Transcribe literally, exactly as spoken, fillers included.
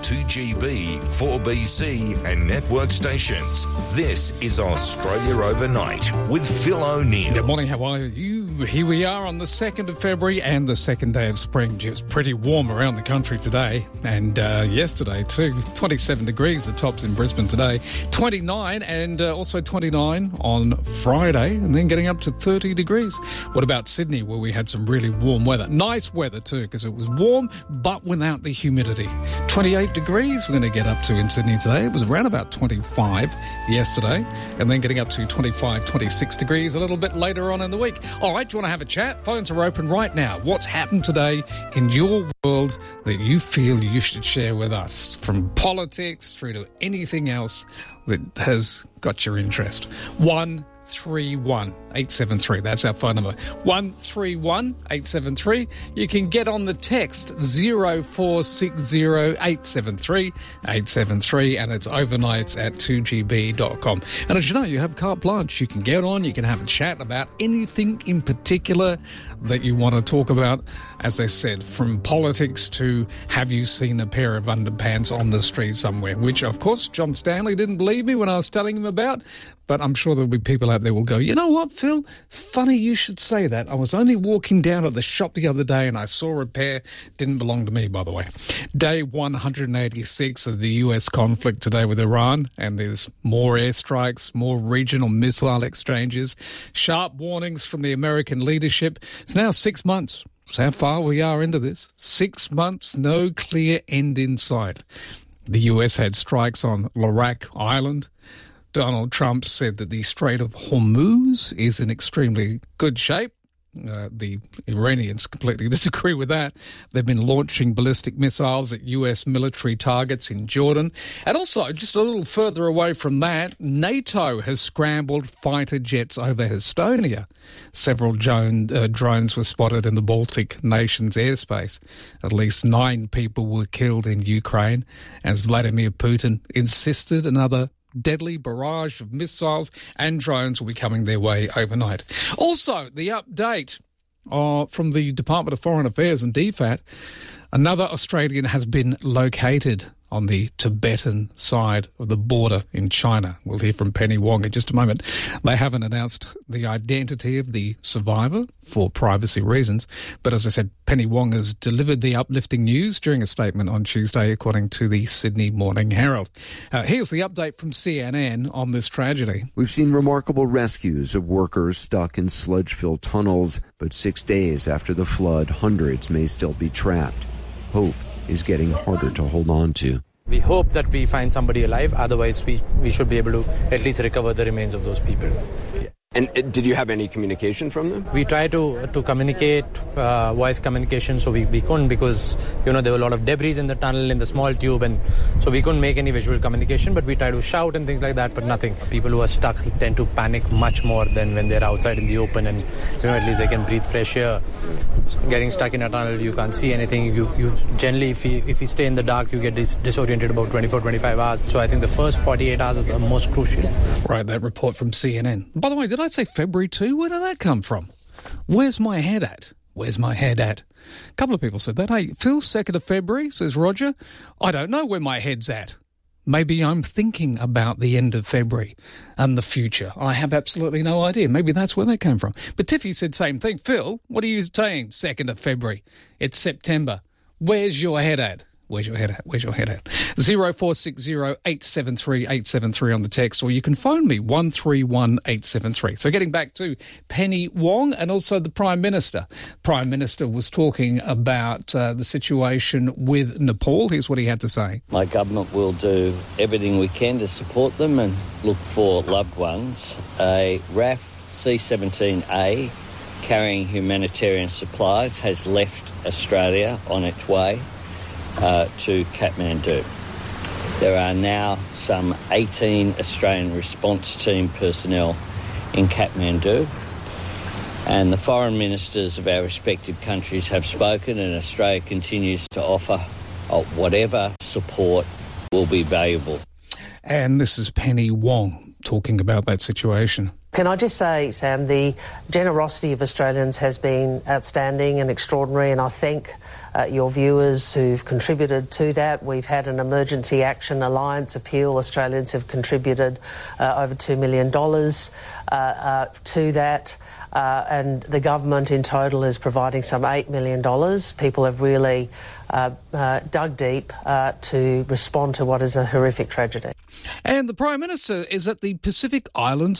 two G B, four B C and network stations. This is Australia Overnight with Phil O'Neill. Good morning, how are you? Here we are on the second of February and the second day of spring. It's pretty warm around the country today and uh, yesterday too. twenty-seven degrees, the tops in Brisbane today. twenty-nine and uh, also twenty-nine on Friday and then getting up to thirty degrees. What about Sydney, where we had some really warm weather? Nice weather too, because it was warm but without the humidity. twenty-eight degrees we're going to get up to in Sydney today. It was around about twenty-five yesterday and then getting up to twenty-five, twenty-six degrees a little bit later on in the week. All right, do you want to have a chat? Phones are open right now. What's happened today in your world that you feel you should share with us? From politics through to anything else that has got your interest. One three one eight seven three. That's our phone number. one three one eight seven three. You can get on the text zero four six zero eight seven three eight seven three and it's overnights at two G B dot com. And as you know, you have carte blanche. You can get on, you can have a chat about anything in particular that you want to talk about. As I said, from politics to have you seen a pair of underpants on the street somewhere, which of course John Stanley didn't believe me when I was telling him about, but I'm sure there'll be people out there will go, you know what, Phil? Funny you should say that. I was only walking down at the shop the other day and I saw a pair. Didn't belong to me, by the way. Day one hundred eighty-six of the U S conflict today with Iran, and there's more airstrikes, more regional missile exchanges, sharp warnings from the American leadership. It's now six months. That's how far we are into this. Six months, no clear end in sight. The U S had strikes on Larak Island. Donald Trump said that the Strait of Hormuz is in extremely good shape. Uh, the Iranians completely disagree with that. They've been launching ballistic missiles at U S military targets in Jordan. And also, just a little further away from that, NATO has scrambled fighter jets over Estonia. Several drone, uh, drones were spotted in the Baltic nations' airspace. At least nine people were killed in Ukraine as Vladimir Putin insisted another deadly barrage of missiles and drones will be coming their way overnight. Also, the update uh, from the Department of Foreign Affairs and D FAT, another Australian has been located on the Tibetan side of the border in China. We'll hear from Penny Wong in just a moment. They haven't announced the identity of the survivor for privacy reasons, but as I said, Penny Wong has delivered the uplifting news during a statement on Tuesday, according to the Sydney Morning Herald. Uh, here's the update from C N N on this tragedy. We've seen remarkable rescues of workers stuck in sludge-filled tunnels, but six days after the flood, hundreds may still be trapped. Hope is getting harder to hold on to. We hope that we find somebody alive, otherwise we, we should be able to at least recover the remains of those people. Yeah. And uh, did you have any communication from them? We tried to to communicate, uh, voice communication, so we, we couldn't because, you know, there were a lot of debris in the tunnel, in the small tube, and so we couldn't make any visual communication, but we tried to shout and things like that, but nothing. People who are stuck tend to panic much more than when they're outside in the open and, you know, at least they can breathe fresh air. So getting stuck in a tunnel, you can't see anything. You, you generally, if you, if you stay in the dark, you get dis- disoriented about twenty-four, twenty-five hours. So I think the first forty-eight hours is the most crucial. Right, that report from C N N. By the way, did I say February two? Where did that come from? Where's my head at? Where's my head at? A couple of people said that. Hey, Phil, second of February, says Roger. I don't know where my head's at. Maybe I'm thinking about the end of February and the future. I have absolutely no idea. Maybe that's where that came from. But Tiffy said same thing. Phil, what are you saying, second of February? It's September. Where's your head at? Where's your head at? Where's your head at? zero four six zero eight seven three eight seven three on the text, or you can phone me, one three one eight seven three. So getting back to Penny Wong and also the Prime Minister. Prime Minister was talking about uh, the situation with Nepal. Here's what he had to say. My government will do everything we can to support them and look for loved ones. A R A F C seventeen A carrying humanitarian supplies has left Australia on its way Uh, to Kathmandu. There are now some eighteen Australian response team personnel in Kathmandu, and the foreign ministers of our respective countries have spoken, and Australia continues to offer uh, whatever support will be valuable. And this is Penny Wong talking about that situation. Can I just say, Sam, the generosity of Australians has been outstanding and extraordinary, and I thank uh, your viewers who've contributed to that. We've had an Emergency Action Alliance appeal. Australians have contributed uh, over two million dollars uh, uh, to that. Uh, and the government in total is providing some eight million dollars. People have really uh, uh, dug deep uh, to respond to what is a horrific tragedy. And the Prime Minister is at the Pacific Islands